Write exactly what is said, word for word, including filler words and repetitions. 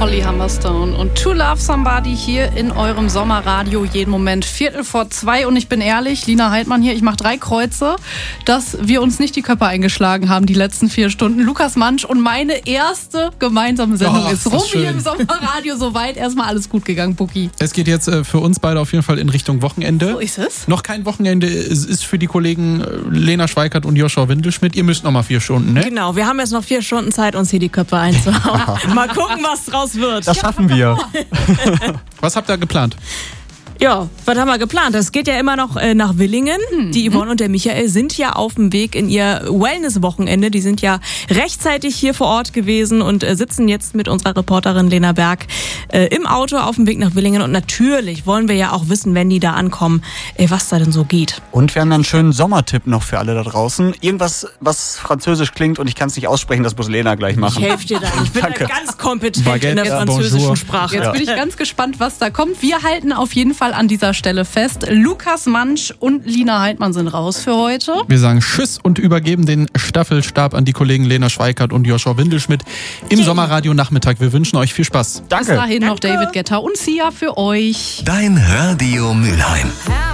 Molly Humberstone und To Love Somebody hier in eurem Sommerradio, jeden Moment Viertel vor zwei. Und ich bin ehrlich, Lina Heidmann hier, ich mache drei Kreuze, dass wir uns nicht die Köpfe eingeschlagen haben die letzten vier Stunden. Lukas Mantzsch und meine erste gemeinsame Sendung oh, ist rum hier im Sommerradio. Soweit erstmal alles gut gegangen, Buki. Es geht jetzt äh, für uns beide auf jeden Fall in Richtung Wochenende. So ist es. Noch kein Wochenende, es ist für die Kollegen Lena Schweikert und Joshua Windelschmidt. Ihr müsst noch mal vier Stunden, ne? Genau, wir haben jetzt noch vier Stunden Zeit, uns hier die Köpfe einzuhauen. Mal gucken, was draus wird. Das schaffen wir. Was habt ihr geplant? Ja, was haben wir geplant? Das geht ja immer noch äh, nach Willingen. Mhm. Die Yvonne und der Michael sind ja auf dem Weg in ihr Wellness-Wochenende. Die sind ja rechtzeitig hier vor Ort gewesen und äh, sitzen jetzt mit unserer Reporterin Lena Berg äh, im Auto auf dem Weg nach Willingen. Und natürlich wollen wir ja auch wissen, wenn die da ankommen, äh, was da denn so geht. Und wir haben einen schönen Sommertipp noch für alle da draußen. Irgendwas, was französisch klingt und ich kann es nicht aussprechen, das muss Lena gleich machen. Ich helfe dir da. Ich bin Danke. da ganz kompetent Baguette, in der französischen bonjour. Sprache. Jetzt bin ich ganz gespannt, was da kommt. Wir halten auf jeden Fall an dieser Stelle fest. Lukas Mantzsch und Lina Heidmann sind raus für heute. Wir sagen Tschüss und übergeben den Staffelstab an die Kollegen Lena Schweikert und Joshua Windelschmidt im okay. Sommerradio Nachmittag. Wir wünschen euch viel Spaß. Danke. Bis dahin Danke. noch David Guetta und Sia für euch. Dein Radio Mülheim.